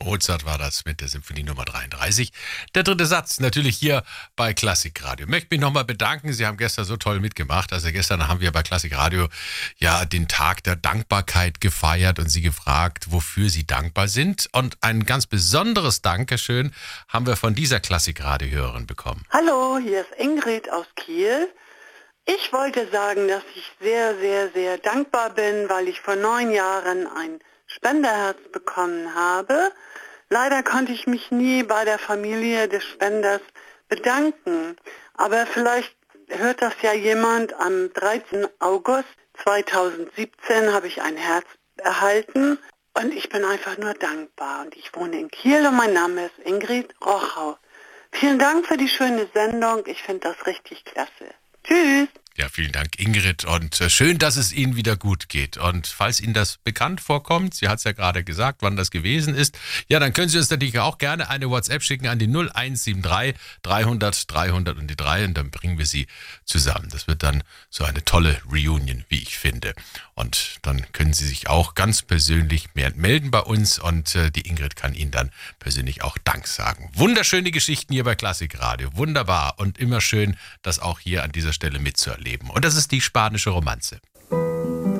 Mozart war das mit der Symphonie Nummer 33. Der dritte Satz, natürlich hier bei Klassikradio. Ich möchte mich nochmal bedanken. Sie haben gestern so toll mitgemacht. Also gestern haben wir bei Klassikradio ja den Tag der Dankbarkeit gefeiert und Sie gefragt, wofür Sie dankbar sind. Und ein ganz besonderes Dankeschön haben wir von dieser Klassikradio-Hörerin bekommen. Hallo, hier ist Ingrid aus Kiel. Ich wollte sagen, dass ich sehr, sehr, sehr dankbar bin, weil ich vor 9 Jahren ein Spenderherz bekommen habe. Leider konnte ich mich nie bei der Familie des Spenders bedanken. Aber vielleicht hört das ja jemand. Am 13. August 2017 habe ich ein Herz erhalten und ich bin einfach nur dankbar. Und ich wohne in Kiel und mein Name ist Ingrid Rochau. Vielen Dank für die schöne Sendung. Ich finde das richtig klasse. Tschüss. Ja, vielen Dank, Ingrid. Und schön, dass es Ihnen wieder gut geht. Und falls Ihnen das bekannt vorkommt, sie hat es ja gerade gesagt, wann das gewesen ist, ja, dann können Sie uns natürlich auch gerne eine WhatsApp schicken an die 0173 300 300 und die 3 und dann bringen wir Sie zusammen. Das wird dann so eine tolle Reunion, wie ich finde. Und dann können Sie sich auch ganz persönlich melden bei uns und die Ingrid kann Ihnen dann persönlich auch Dank sagen. Wunderschöne Geschichten hier bei Klassikradio. Wunderbar und immer schön, das auch hier an dieser Stelle mitzuerleben. Und das ist die spanische Romanze.